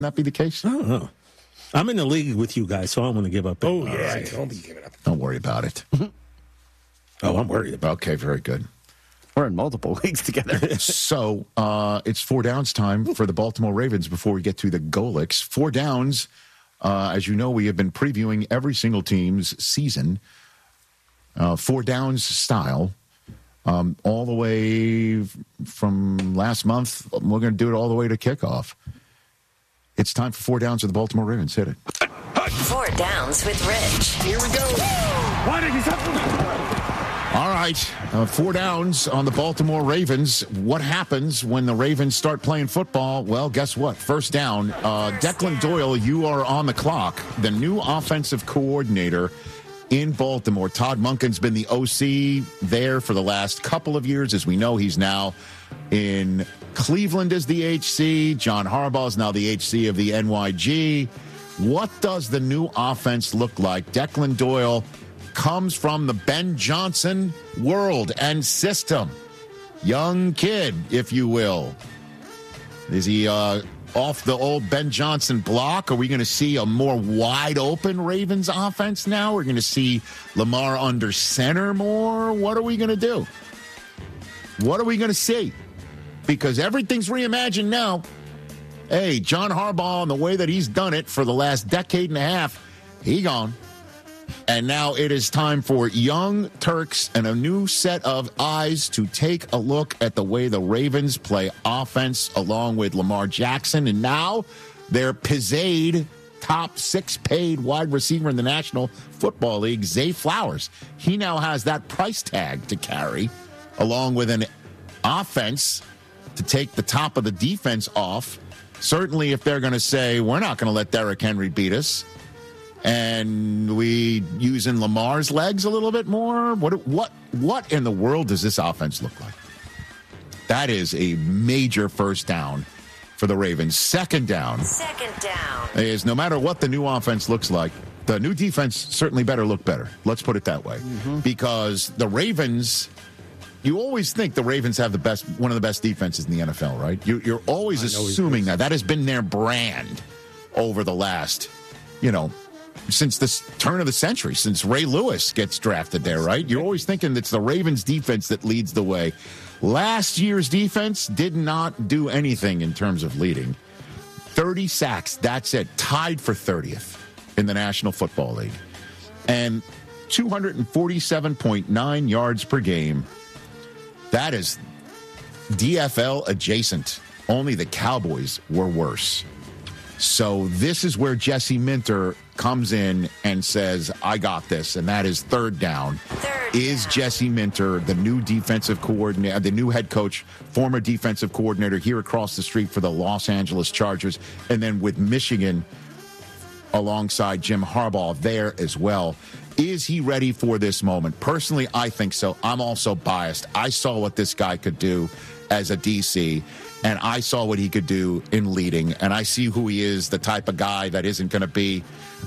that be the case? I don't know. I'm in the league with you guys, so I don't want to give up. Oh, yeah. Right. Don't be giving up. Don't worry about it. Oh, I'm worried about it. Okay, very good. We're in multiple leagues together. So it's 4 downs time for the Baltimore Ravens before we get to the Golics. 4 downs. As you know, we have been previewing every single team's season. 4 downs style. All the way from last month. We're going to do it all the way to kickoff. It's time for 4 downs with the Baltimore Ravens. Hit it. 4 downs with Rich. Here we go. Why did you All right. 4 downs on the Baltimore Ravens. What happens when the Ravens start playing football? Well, guess what? First down. Declan Doyle, you are on the clock. The new offensive coordinator in Baltimore. Todd Monken's been the OC there for the last couple of years. As we know, he's now in Cleveland as the HC. John Harbaugh is now the HC of the NYG. What does the new offense look like? Declan Doyle comes from the Ben Johnson world and system. Young kid, if you will. Is he off the old Ben Johnson block? Are we going to see a more wide-open Ravens offense now? We're going to see Lamar under center more? What are we going to do? What are we going to see? Because everything's reimagined now. Hey, John Harbaugh, and the way that he's done it for the last decade and a half, he gone. And now it is time for young Turks and a new set of eyes to take a look at the way the Ravens play offense along with Lamar Jackson. And now their pizzade top 6 paid wide receiver in the National Football League, Zay Flowers. He now has that price tag to carry along with an offense to take the top of the defense off. Certainly if they're going to say, we're not going to let Derrick Henry beat us. And we using Lamar's legs a little bit more. What in the world does this offense look like? That is a major first down for the Ravens. Second down. Is no matter what the new offense looks like, the new defense certainly better look better. Let's put it that way. Because the Ravens, you always think the Ravens have one of the best defenses in the NFL, right? You're always assuming that. That has been their brand over the last, since the turn of the century, since Ray Lewis gets drafted there, right? You're always thinking it's the Ravens defense that leads the way. Last year's defense did not do anything in terms of leading. 30 sacks, that's it. Tied for 30th in the National Football League. And 247.9 yards per game. That is DFL adjacent. Only the Cowboys were worse. So this is where Jesse Minter comes in and says, I got this, and that is third down. Is Jesse Minter the new defensive coordinator, the new head coach, former defensive coordinator here across the street for the Los Angeles Chargers, and then with Michigan alongside Jim Harbaugh there as well. Is he ready for this moment? Personally, I think so. I'm also biased. I saw what this guy could do as a DC, and I saw what he could do in leading, and I see who he is, the type of guy that isn't going to be,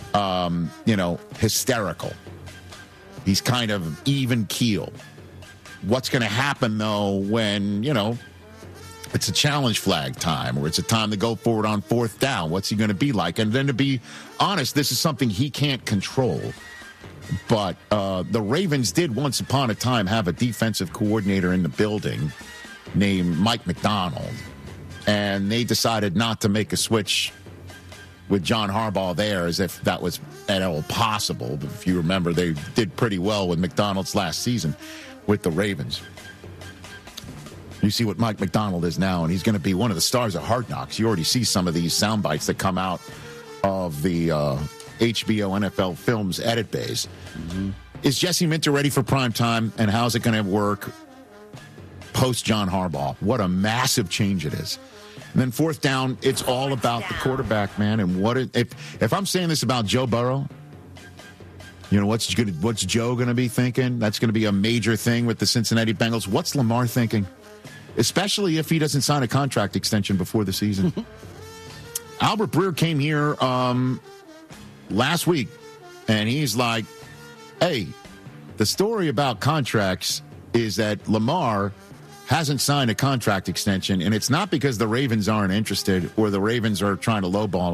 hysterical. He's kind of even keel. What's going to happen, though, when, it's a challenge flag time or it's a time to go forward on fourth down? What's he going to be like? And then to be honest, this is something he can't control. But the Ravens did once upon a time have a defensive coordinator in the building named Mike Macdonald, and they decided not to make a switch with John Harbaugh there as if that was at all possible. But if you remember, they did pretty well with Macdonald's last season with the Ravens. You see what Mike Macdonald is now, and he's going to be one of the stars of Hard Knocks. You already see some of these sound bites that come out of the HBO NFL Films edit bays. Is Jesse Minter ready for prime time, and how's it going to work post John Harbaugh? What a massive change it is. And then fourth down, it's all about the quarterback, man. And if I'm saying this about Joe Burrow, what's Joe going to be thinking? That's going to be a major thing with the Cincinnati Bengals. What's Lamar thinking? Especially if he doesn't sign a contract extension before the season. Albert Breer came here last week, and he's like, hey, the story about contracts is that Lamar hasn't signed a contract extension, and it's not because the Ravens aren't interested or the Ravens are trying to lowball